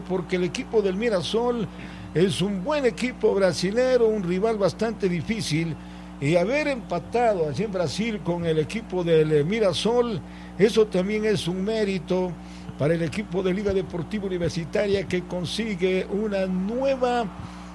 porque el equipo del Mirassol es un buen equipo brasilero, un rival bastante difícil, y haber empatado allí en Brasil con el equipo del Mirassol, eso también es un mérito para el equipo de Liga Deportiva Universitaria, que consigue una nueva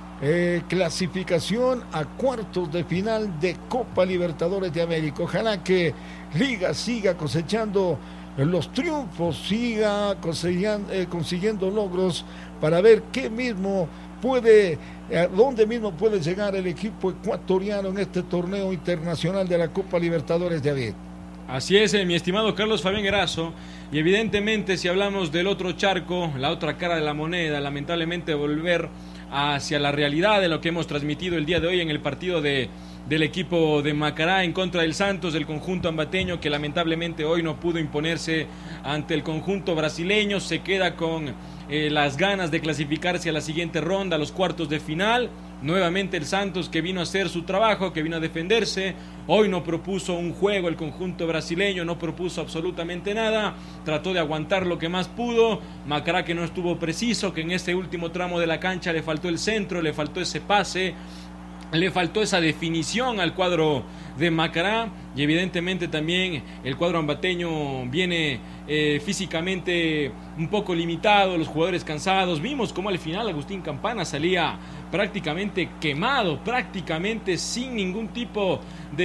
clasificación a cuartos de final de Copa Libertadores de América. Ojalá que Liga siga cosechando los triunfos, siga consiguiendo logros para ver qué mismo puede, a dónde mismo puede llegar el equipo ecuatoriano en este torneo internacional de la Copa Libertadores de América. Así es, mi estimado Carlos Fabián Erazo, y evidentemente si hablamos del otro charco, la otra cara de la moneda, lamentablemente volver hacia la realidad de lo que hemos transmitido el día de hoy en el partido del equipo de Macará en contra del Santos, del conjunto ambateño, que lamentablemente hoy no pudo imponerse ante el conjunto brasileño, se queda con las ganas de clasificarse a la siguiente ronda, a los cuartos de final. Nuevamente el Santos, que vino a hacer su trabajo, que vino a defenderse. Hoy no propuso un juego el conjunto brasileño, no propuso absolutamente nada, trató de aguantar lo que más pudo. Macará, que no estuvo preciso, que en este último tramo de la cancha le faltó el centro, le faltó ese pase, le faltó esa definición al cuadro de Macará, y evidentemente también el cuadro ambateño viene físicamente un poco limitado, los jugadores cansados. Vimos cómo al final Agustín Campana salía prácticamente quemado, prácticamente sin ningún tipo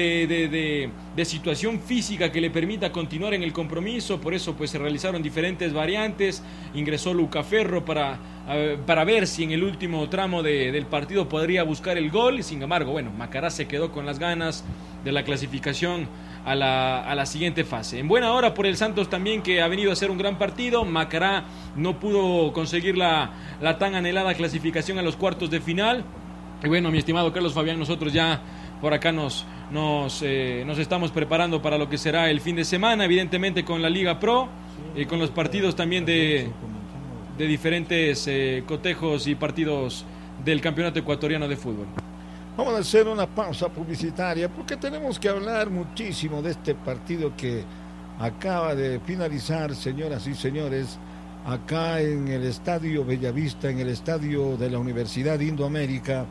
de situación física que le permita continuar en el compromiso. Por eso pues se realizaron diferentes variantes. Ingresó Lucaferro para ver si en el último tramo del partido podría buscar el gol. Sin embargo, bueno, Macará se quedó con las ganas de la clasificación a la siguiente fase. En buena hora por el Santos también, que ha venido a hacer un gran partido. Macará no pudo conseguir la tan anhelada clasificación a los cuartos de final. Y bueno, mi estimado Carlos Fabián, nosotros ya por acá nos estamos preparando para lo que será el fin de semana, evidentemente con la Liga Pro y con los partidos también de diferentes cotejos y partidos del Campeonato Ecuatoriano de Fútbol. Vamos a hacer una pausa publicitaria porque tenemos que hablar muchísimo de este partido que acaba de finalizar, señoras y señores, acá en el Estadio Bellavista, en el estadio de la Universidad Indoamérica.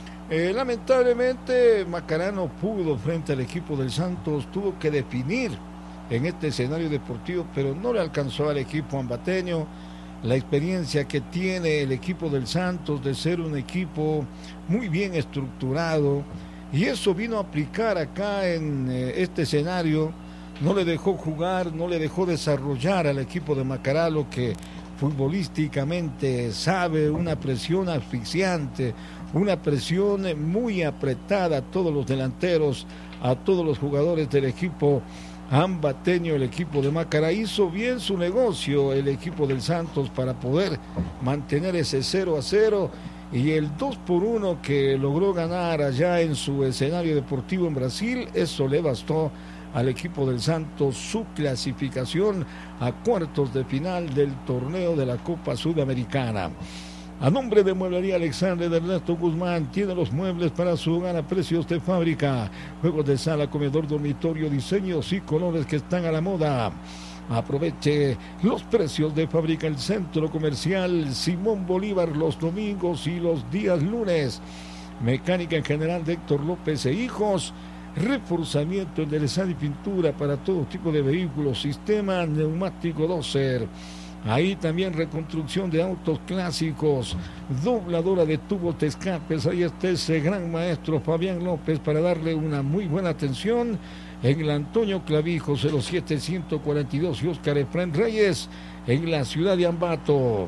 Lamentablemente Macará no pudo frente al equipo del Santos, tuvo que definir en este escenario deportivo, pero no le alcanzó al equipo ambateño. La experiencia que tiene el equipo del Santos de ser un equipo muy bien estructurado, y eso vino a aplicar acá en este escenario. No le dejó jugar, no le dejó desarrollar al equipo de Macará lo que futbolísticamente sabe, una presión asfixiante, una presión muy apretada a todos los delanteros, a todos los jugadores del equipo ambateño. El equipo de Macará hizo bien su negocio, el equipo del Santos, para poder mantener ese 0-0, y el 2-1 que logró ganar allá en su escenario deportivo en Brasil, eso le bastó al equipo del Santos su clasificación a cuartos de final del torneo de la Copa Sudamericana. A nombre de Mueblería Alexandre de Ernesto Guzmán, tiene los muebles para su hogar a precios de fábrica, juegos de sala, comedor, dormitorio, diseños y colores que están a la moda. Aproveche los precios de fábrica. El Centro Comercial Simón Bolívar, los domingos y los días lunes. Mecánica en general de Héctor López e Hijos. Reforzamiento, enderezado y pintura para todo tipo de vehículos. Sistema neumático Doser. Ahí también reconstrucción de autos clásicos, dobladora de tubos de escapes. Ahí está ese gran maestro Fabián López para darle una muy buena atención en el Antonio Clavijo 07142 y Óscar Efraín Reyes en la ciudad de Ambato.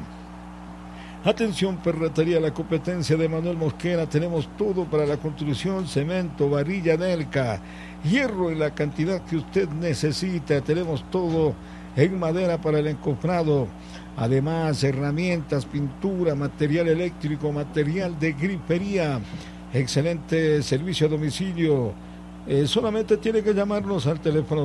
Atención, Ferretería La Competencia de Manuel Mosquera. Tenemos todo para la construcción: cemento, varilla, Nelca, hierro en la cantidad que usted necesita. Tenemos todo en madera para el encofrado. Además, herramientas, pintura, material eléctrico, material de grifería. Excelente servicio a domicilio. Solamente tiene que llamarnos al teléfono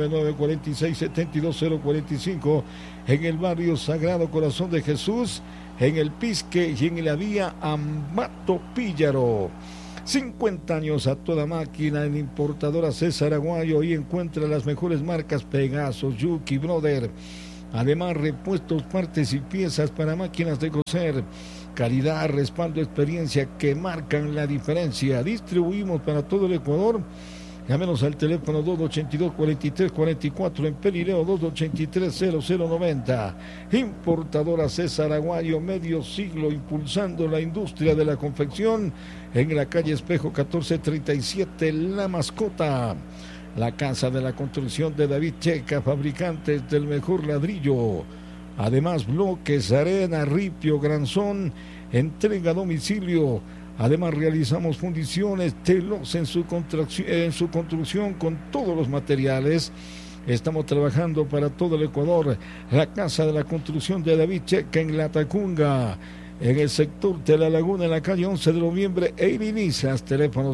099-4672-045 en el barrio Sagrado Corazón de Jesús, en el Pisque y en la vía Ambato Píllaro. 50 años a toda máquina en importadora César Aguayo. Y encuentra las mejores marcas: Pegaso, Yuki, Brother. Además, repuestos, partes y piezas para máquinas de coser. Calidad, respaldo, experiencia que marcan la diferencia. Distribuimos para todo el Ecuador. Llámenos al teléfono 282-4344 en Pelileo, 283-0090. Importadora César Aguayo, medio siglo impulsando la industria de la confección en la calle Espejo 1437, La Mascota. La Casa de la Construcción de David Checa, fabricantes del mejor ladrillo. Además, bloques, arena, ripio, granzón, entrega a domicilio. Además, realizamos fundiciones, telos en su construcción con todos los materiales. Estamos trabajando para todo el Ecuador. La Casa de la Construcción de David Checa en Latacunga, en el sector de La Laguna, en la calle 11 de noviembre, e Irinizas, teléfono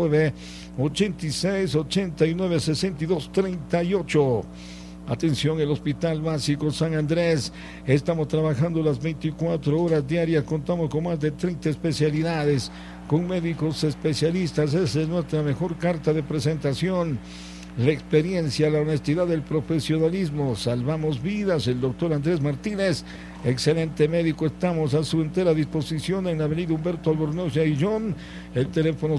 09-86-89-62-38. Atención, el Hospital Básico San Andrés. Estamos trabajando las 24 horas diarias. Contamos con más de 30 especialidades, con médicos especialistas. Esa es nuestra mejor carta de presentación. La experiencia, la honestidad, el profesionalismo. Salvamos vidas. El doctor Andrés Martínez, excelente médico. Estamos a su entera disposición en la avenida Humberto Albornoz y Ayllón. El teléfono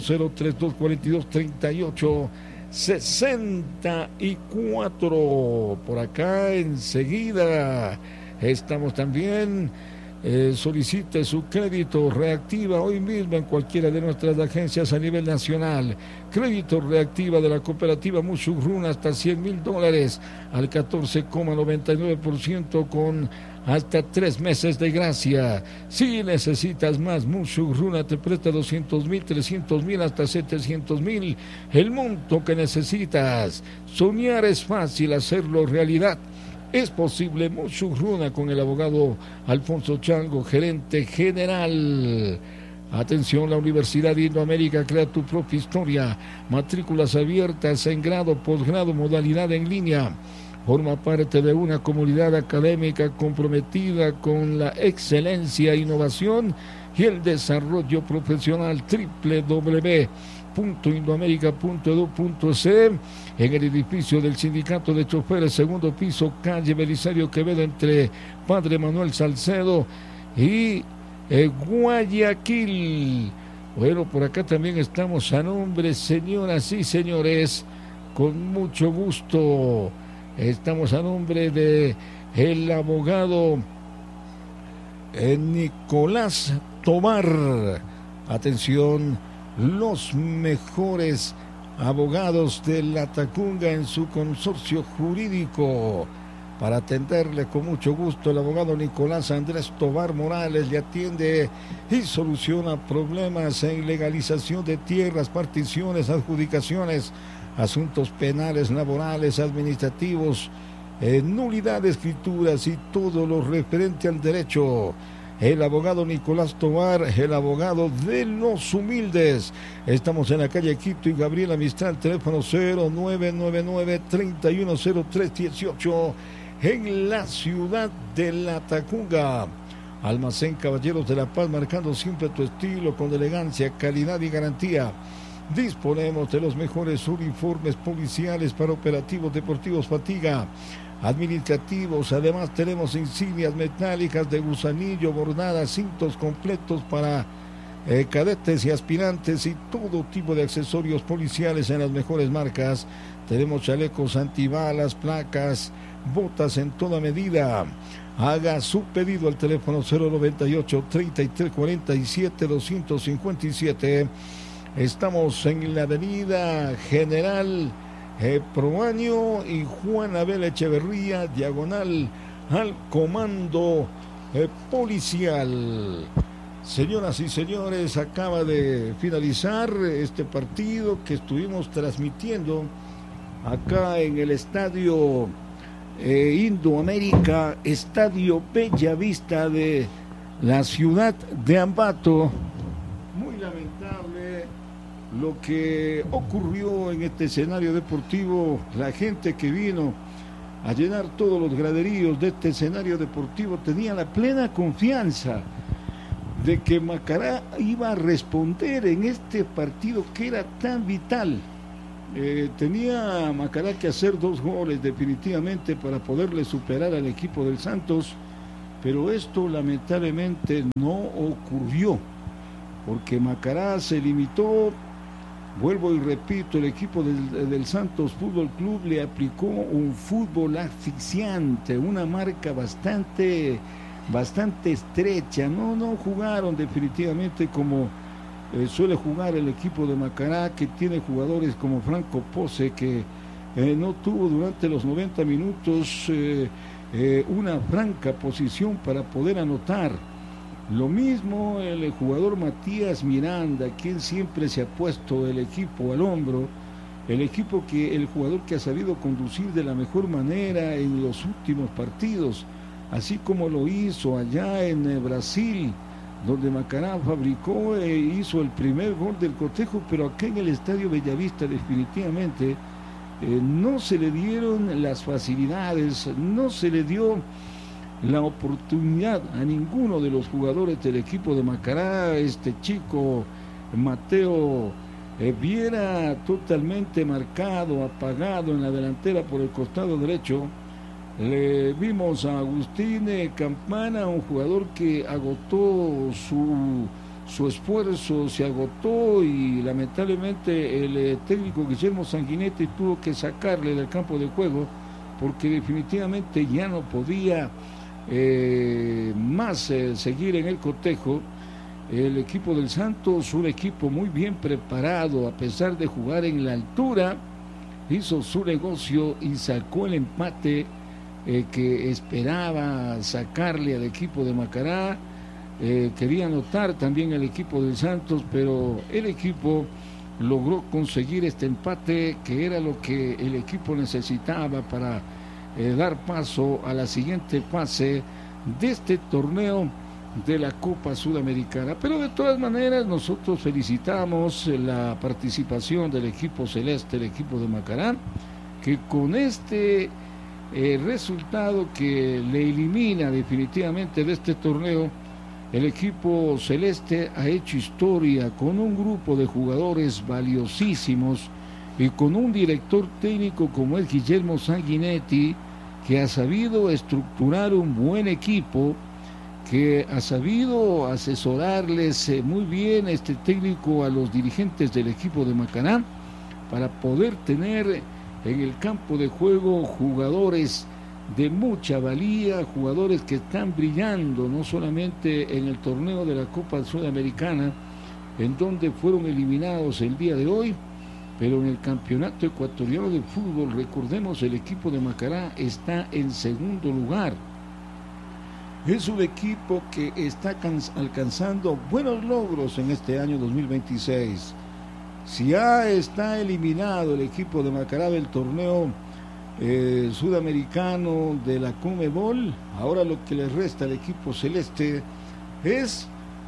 032-42-38-64. Por acá enseguida estamos también. Solicite su crédito Reactiva hoy mismo en cualquiera de nuestras agencias a nivel nacional. Crédito Reactiva de la cooperativa Musugruna hasta $100,000 al 14,99% con hasta 3 meses de gracia. Si necesitas más, Musugruna te presta 200,000, 300,000 hasta 700,000. El monto que necesitas. Soñar es fácil, hacerlo realidad es posible. Musugruna con el abogado Alfonso Chango, gerente general. Atención, la Universidad de Indoamérica crea tu propia historia. Matrículas abiertas en grado, posgrado, modalidad en línea. Forma parte de una comunidad académica comprometida con la excelencia, innovación y el desarrollo profesional. www.indoamerica.edu.es en el edificio del Sindicato de Choferes, segundo piso, calle Belisario Quevedo, entre Padre Manuel Salcedo y Guayaquil. Bueno, por acá también estamos a nombre, señoras y señores, con mucho gusto. Estamos a nombre de el abogado Nicolás Tobar. Atención, los mejores abogados de Latacunga en su consorcio jurídico. Para atenderle con mucho gusto, el abogado Nicolás Andrés Tobar Morales le atiende y soluciona problemas en legalización de tierras, particiones, adjudicaciones, asuntos penales, laborales, administrativos, nulidad de escrituras y todo lo referente al derecho. El abogado Nicolás Tobar, el abogado de los humildes. Estamos en la calle Quito y Gabriela Mistral, teléfono 0999-310318, en la ciudad de Latacunga. Almacén Caballeros de la Paz, marcando siempre tu estilo con elegancia, calidad y garantía. Disponemos de los mejores uniformes policiales para operativos deportivos, fatiga, administrativos. Además tenemos insignias metálicas de gusanillo, bordadas, cintos completos para cadetes y aspirantes y todo tipo de accesorios policiales en las mejores marcas. Tenemos chalecos antibalas, placas, botas en toda medida. Haga su pedido al teléfono 098-3347-257. Estamos en la avenida General Proaño y Juan Abel Echeverría, diagonal al comando policial. Señoras y señores, acaba de finalizar este partido que estuvimos transmitiendo acá en el estadio Indoamérica, estadio Bellavista de la ciudad de Ambato. Muy lamentable lo que ocurrió en este escenario deportivo. La gente que vino a llenar todos los graderíos de este escenario deportivo tenía la plena confianza de que Macará iba a responder en este partido que era tan vital. tenía Macará que hacer 2 goles definitivamente para poderle superar al equipo del Santos, pero esto lamentablemente no ocurrió, porque Macará se limitó. Vuelvo y repito, el equipo del Santos Fútbol Club le aplicó un fútbol asfixiante, una marca bastante estrecha. No jugaron definitivamente como suele jugar el equipo de Macará, que tiene jugadores como Franco Pose, que no tuvo durante los 90 minutos una franca posición para poder anotar. Lo mismo el jugador Matías Miranda, quien siempre se ha puesto el equipo al hombro, el jugador que ha sabido conducir de la mejor manera en los últimos partidos, así como lo hizo allá en Brasil, donde Macará fabricó e hizo el primer gol del cotejo, pero acá en el Estadio Bellavista definitivamente no se le dieron las facilidades, no se le dio la oportunidad a ninguno de los jugadores del equipo de Macará. Este chico Mateo Viera, totalmente marcado, apagado en la delantera por el costado derecho. Le vimos a Agustín Campana, un jugador que agotó su esfuerzo, se agotó, y lamentablemente el técnico Guillermo Sanguinetti tuvo que sacarle del campo de juego porque definitivamente ya no podía seguir en el cotejo. El equipo del Santos, un equipo muy bien preparado, a pesar de jugar en la altura, hizo su negocio y sacó el empate que esperaba sacarle al equipo de Macará. Quería anotar también el equipo del Santos, pero el equipo logró conseguir este empate, que era lo que el equipo necesitaba para dar paso a la siguiente fase de este torneo de la Copa Sudamericana. Pero de todas maneras nosotros felicitamos la participación del equipo celeste, el equipo de Macará, que con este resultado que le elimina definitivamente de este torneo, el equipo celeste ha hecho historia con un grupo de jugadores valiosísimos y con un director técnico como es Guillermo Sanguinetti, que ha sabido estructurar un buen equipo, que ha sabido asesorarles muy bien este técnico a los dirigentes del equipo de Macará para poder tener en el campo de juego jugadores de mucha valía, jugadores que están brillando no solamente en el torneo de la Copa Sudamericana, en donde fueron eliminados el día de hoy, pero en el campeonato ecuatoriano de fútbol, recordemos, el equipo de Macará está en segundo lugar. Es un equipo que está alcanzando buenos logros en este año 2026. Si ya está eliminado el equipo de Macará del torneo sudamericano de la Conmebol, ahora lo que le resta al equipo celeste es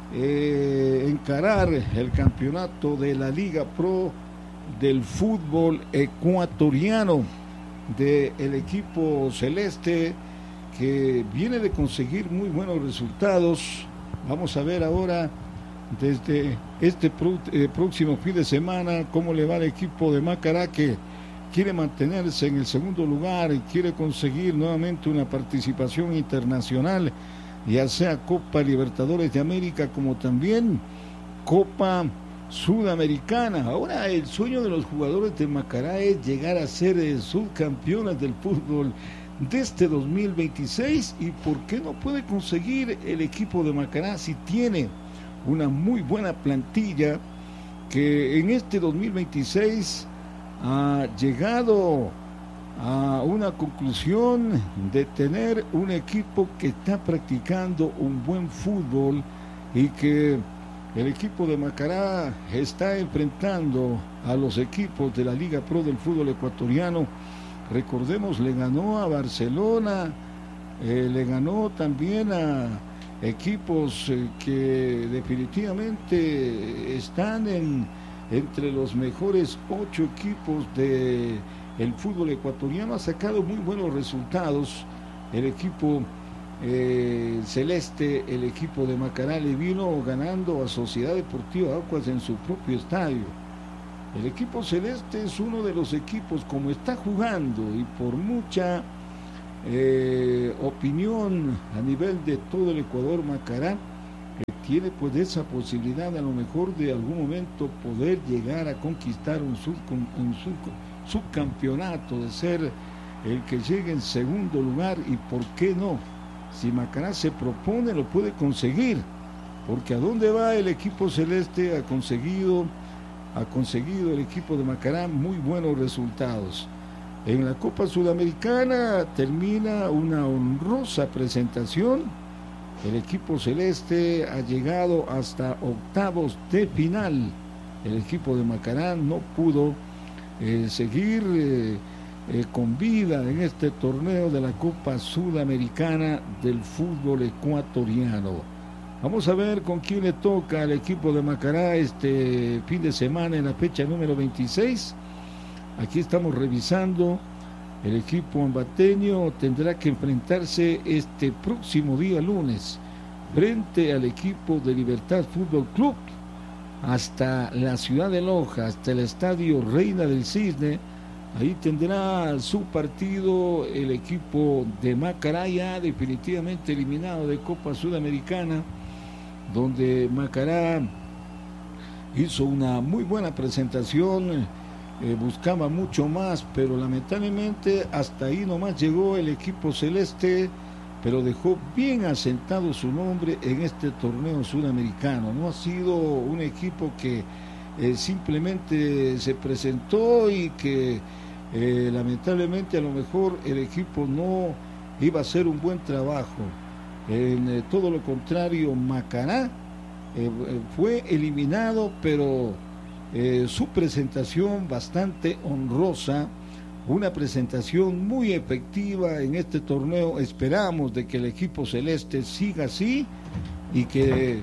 encarar el campeonato de la Liga Pro del fútbol ecuatoriano, del equipo celeste, que viene de conseguir muy buenos resultados. Vamos a ver ahora desde este próximo fin de semana cómo le va al equipo de Macará, que quiere mantenerse en el segundo lugar y quiere conseguir nuevamente una participación internacional, ya sea Copa Libertadores de América como también Copa Sudamericana. Ahora el sueño de los jugadores de Macará es llegar a ser subcampeones del fútbol de este 2026, y por qué no puede conseguir el equipo de Macará si tiene una muy buena plantilla, que en este 2026 ha llegado a una conclusión de tener un equipo que está practicando un buen fútbol, y que el equipo de Macará está enfrentando a los equipos de la Liga Pro del fútbol ecuatoriano. Recordemos, le ganó a Barcelona, le ganó también a equipos que definitivamente están entre los mejores 8 equipos del fútbol ecuatoriano. Ha sacado muy buenos resultados el equipo celeste. El equipo de Macará le vino ganando a Sociedad Deportiva Aguas en su propio estadio. El equipo celeste es uno de los equipos, como está jugando y por mucha opinión a nivel de todo el Ecuador, Macará tiene pues esa posibilidad a lo mejor de algún momento poder llegar a conquistar un subcampeonato, de ser el que llegue en segundo lugar, y por qué no, si Macará se propone lo puede conseguir, porque a dónde va el equipo celeste ha conseguido el equipo de Macará muy buenos resultados. En la Copa Sudamericana termina una honrosa presentación. El equipo celeste ha llegado hasta octavos de final. El equipo de Macará no pudo seguir con vida en este torneo de la Copa Sudamericana del fútbol ecuatoriano. Vamos a ver con quién le toca al equipo de Macará este fin de semana en la fecha número 26. Aquí estamos revisando. El equipo ambateño tendrá que enfrentarse este próximo día lunes frente al equipo de Libertad Fútbol Club hasta la ciudad de Loja, hasta el estadio Reina del Cisne. Ahí tendrá su partido el equipo de Macará, ya definitivamente eliminado de Copa Sudamericana, donde Macará hizo una muy buena presentación. Buscaba mucho más, pero lamentablemente hasta ahí nomás llegó el equipo celeste, pero dejó bien asentado su nombre en este torneo sudamericano. No ha sido un equipo que simplemente se presentó y que lamentablemente a lo mejor el equipo no iba a hacer un buen trabajo. En todo lo contrario, Macará fue eliminado, pero su presentación bastante honrosa, una presentación muy efectiva en este torneo. Esperamos de que el equipo celeste siga así y que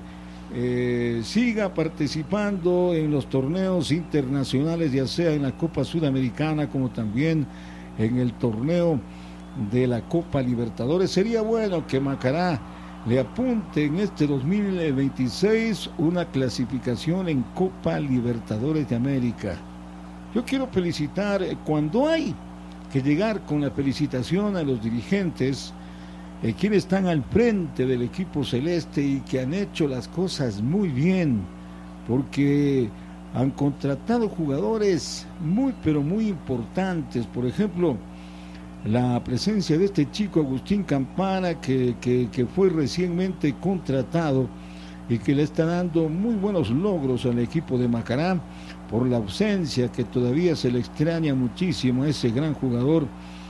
siga participando en los torneos internacionales, ya sea en la Copa Sudamericana como también en el torneo de la Copa Libertadores. Sería bueno que Macará le apunte en este 2026 una clasificación en Copa Libertadores de América. Yo quiero felicitar, cuando hay que llegar con la felicitación a los dirigentes, quienes están al frente del equipo celeste y que han hecho las cosas muy bien, porque han contratado jugadores muy pero muy importantes. Por ejemplo, la presencia de este chico Agustín Campana, que fue recientemente contratado y que le está dando muy buenos logros al equipo de Macará, por la ausencia que todavía se le extraña muchísimo a ese gran jugador,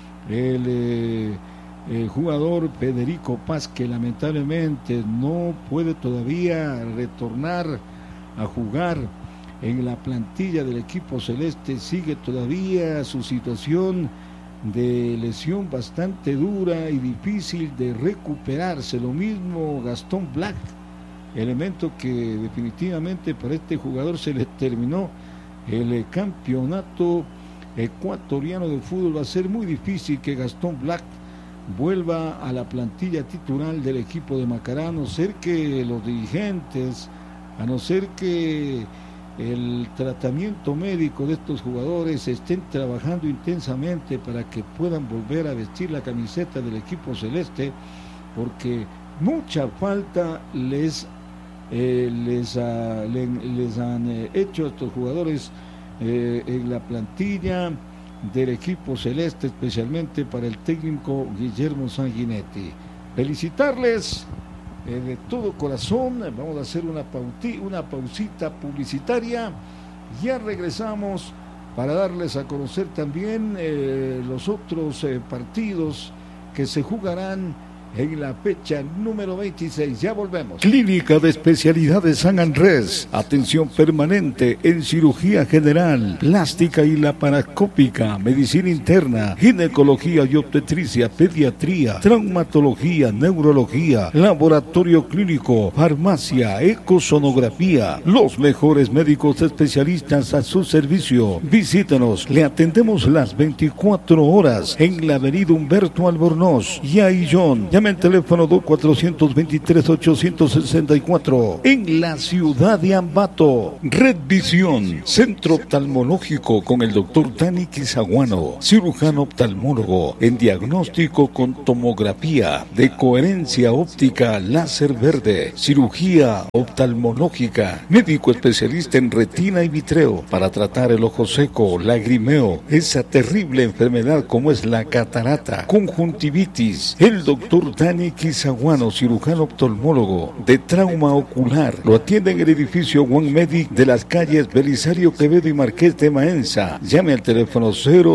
el jugador Federico Paz, que lamentablemente no puede todavía retornar a jugar en la plantilla del equipo celeste. Sigue todavía su situación de lesión bastante dura y difícil de recuperarse. Lo mismo Gastón Black, elemento que definitivamente para este jugador se le terminó el campeonato ecuatoriano de fútbol. Va a ser muy difícil que Gastón Black vuelva a la plantilla titular del equipo de Macará, a no ser que los dirigentes, a no ser que el tratamiento médico de estos jugadores estén trabajando intensamente para que puedan volver a vestir la camiseta del equipo celeste, porque mucha falta les han hecho a estos jugadores en la plantilla del equipo celeste, especialmente para el técnico Guillermo Sanguinetti. Felicitarles de todo corazón. Vamos a hacer una pausita publicitaria. Ya regresamos para darles a conocer también los otros partidos que se jugarán en la fecha número 26. Ya volvemos. Clínica de Especialidades San Andrés. Atención permanente en cirugía general, plástica y laparoscópica, medicina interna, ginecología y obstetricia, pediatría, traumatología, neurología, laboratorio clínico, farmacia, ecosonografía. Los mejores médicos especialistas a su servicio. Visítenos. Le atendemos las 24 horas en la avenida Humberto Albornoz y Aillón. Llame al teléfono 2423-864 en la ciudad de Ambato. Red Visión, centro oftalmológico con el doctor Dani Quizaguano, cirujano oftalmólogo en diagnóstico con tomografía de coherencia óptica láser verde, cirugía oftalmológica, médico especialista en retina y vitreo para tratar el ojo seco, lagrimeo, esa terrible enfermedad como es la catarata, conjuntivitis. El doctor Dani Quizaguano, cirujano oftalmólogo de trauma ocular, lo atiende en el edificio One Medic de las calles Belisario Quevedo y Marqués de Maenza. Llame al teléfono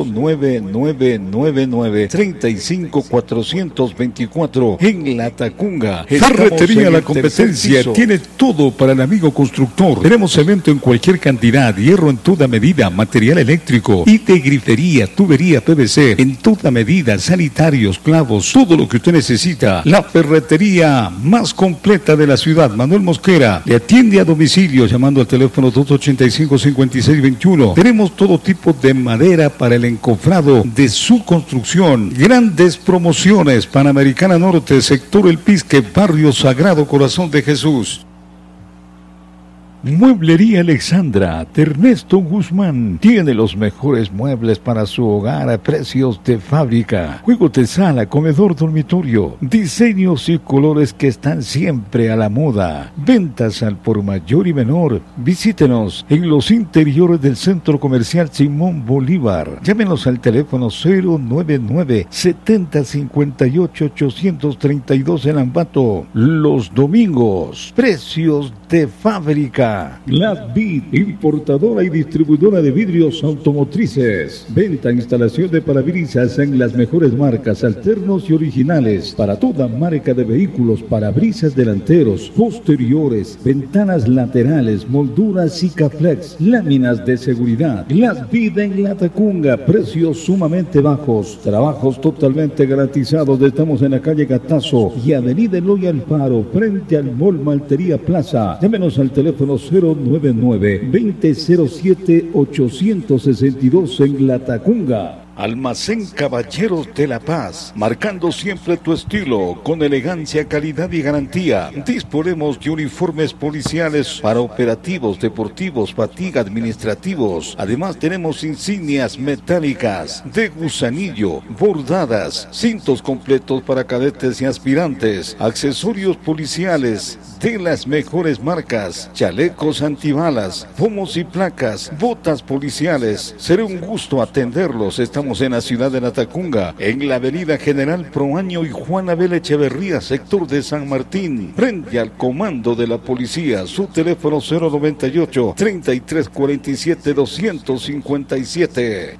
09999-35424 en La Tacunga. Ferretería La Competencia tiene todo para el amigo constructor. Tenemos cemento en cualquier cantidad, hierro en toda medida, material eléctrico y de grifería, tubería PVC en toda medida, sanitarios, clavos, todo lo que usted necesita. La ferretería más completa de la ciudad. Manuel Mosquera le atiende a domicilio llamando al teléfono 285-5621. Tenemos todo tipo de madera para el encofrado de su construcción. Grandes promociones. Panamericana Norte, sector El Pisque, barrio Sagrado Corazón de Jesús. Mueblería Alexandra de Ernesto Guzmán tiene los mejores muebles para su hogar a precios de fábrica. Juegos de sala, comedor, dormitorio, diseños y colores que están siempre a la moda. Ventas al por mayor y menor. Visítenos en los interiores del Centro Comercial Simón Bolívar. Llámenos al teléfono 099-7058-832 en Ambato. Los domingos, precios de fábrica. Glass Bead, importadora y distribuidora de vidrios automotrices. Venta e instalación de parabrisas en las mejores marcas, alternos y originales. Para toda marca de vehículos, parabrisas delanteros, posteriores, ventanas laterales, molduras Sikaflex, láminas de seguridad. Glass Bead en La Tacunga, precios sumamente bajos. Trabajos totalmente garantizados. Estamos en la calle Gatazo y avenida Eloy Alfaro, frente al Mall Maltería Plaza. Llámenos al teléfono 099-2007-862 en La Tacunga. Almacén Caballeros de la Paz, marcando siempre tu estilo, con elegancia, calidad y garantía. Disponemos de uniformes policiales para operativos, deportivos, fatiga, administrativos. Además tenemos insignias metálicas, de gusanillo, bordadas, cintos completos para cadetes y aspirantes, accesorios policiales de las mejores marcas, chalecos antibalas, pomos y placas, botas policiales. Será un gusto atenderlos. Estamos en la ciudad de La Tacunga, en la avenida General Proaño y Juan Abel Echeverría, sector de San Martín, frente al comando de la policía. Su teléfono 098-3347-257.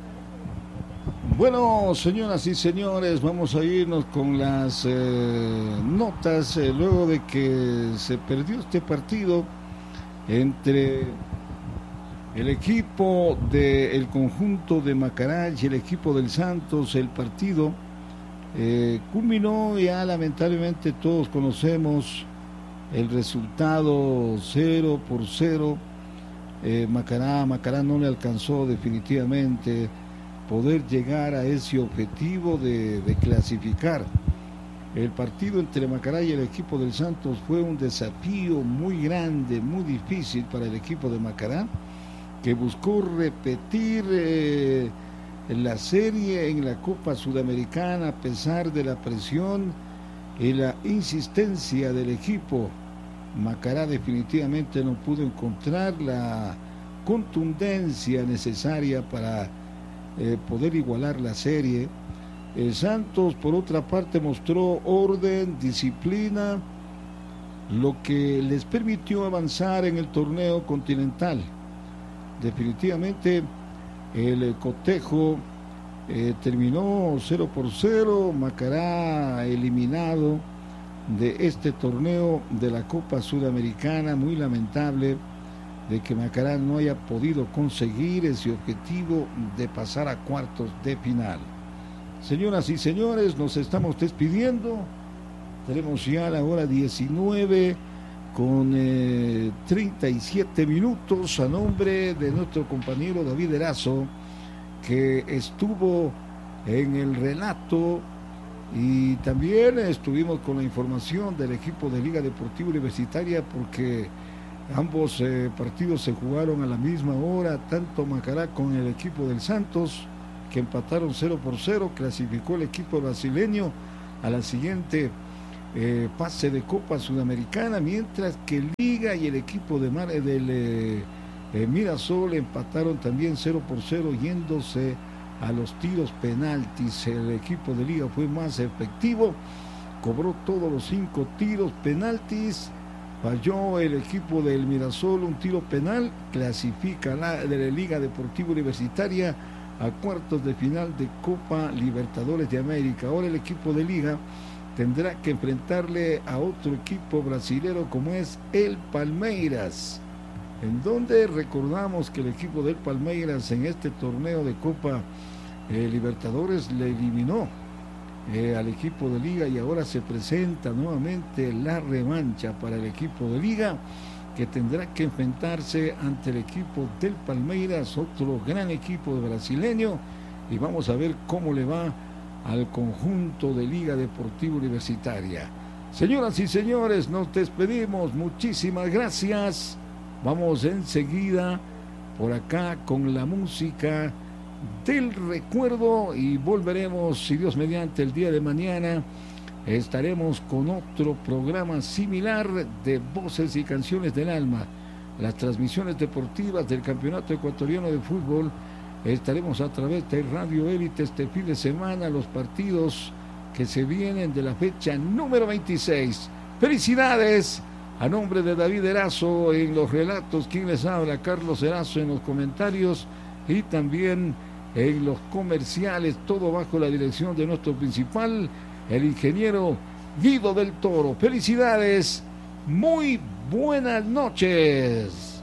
Bueno, señoras y señores, vamos a irnos con las notas luego de que se perdió este partido entre el equipo del conjunto de Macará y el equipo del Santos. El partido culminó ya, lamentablemente todos conocemos el resultado 0-0. Macará no le alcanzó definitivamente poder llegar a ese objetivo de clasificar. El partido entre Macará y el equipo del Santos fue un desafío muy grande, muy difícil para el equipo de Macará, que buscó repetir la serie en la Copa Sudamericana a pesar de la presión y la insistencia del equipo. Macará definitivamente no pudo encontrar la contundencia necesaria para poder igualar la serie. El Santos, por otra parte, mostró orden, disciplina, lo que les permitió avanzar en el torneo continental. Definitivamente el cotejo terminó 0-0, Macará eliminado de este torneo de la Copa Sudamericana. Muy lamentable de que Macará no haya podido conseguir ese objetivo de pasar a cuartos de final. Señoras y señores, nos estamos despidiendo. Tenemos ya la hora 19 con 37 minutos, a nombre de nuestro compañero David Erazo, que estuvo en el relato Y también estuvimos con la información del equipo de Liga Deportiva Universitaria, porque ambos partidos se jugaron a la misma hora, tanto Macará con el equipo del Santos, que empataron 0-0, clasificó el equipo brasileño a la siguiente fase de Copa Sudamericana, mientras que Liga y el equipo de del Mirasol empataron también 0-0, yéndose a los tiros penaltis. El equipo de Liga fue más efectivo, cobró todos los 5 tiros penaltis, falló el equipo del Mirasol un tiro penal, clasifica de la Liga Deportiva Universitaria a cuartos de final de Copa Libertadores de América. Ahora el equipo de Liga tendrá que enfrentarle a otro equipo brasilero como es el Palmeiras, en donde recordamos que el equipo del Palmeiras en este torneo de Copa Libertadores le eliminó al equipo de Liga, y ahora se presenta nuevamente la revancha para el equipo de Liga, que tendrá que enfrentarse ante el equipo del Palmeiras, otro gran equipo brasileño, y vamos a ver cómo le va al conjunto de Liga Deportiva Universitaria. Señoras y señores, nos despedimos, muchísimas gracias. Vamos enseguida por acá con la música del recuerdo y volveremos, si Dios mediante, el día de mañana. Estaremos con otro programa similar de Voces y Canciones del Alma, las transmisiones deportivas del Campeonato Ecuatoriano de Fútbol. Estaremos a través de Radio Élite este fin de semana, los partidos que se vienen de la fecha número 26. ¡Felicidades! A nombre de David Erazo en los relatos, quien les habla, Carlos Erazo en los comentarios y también en los comerciales, todo bajo la dirección de nuestro principal, el ingeniero Guido del Toro. ¡Felicidades! Muy buenas noches.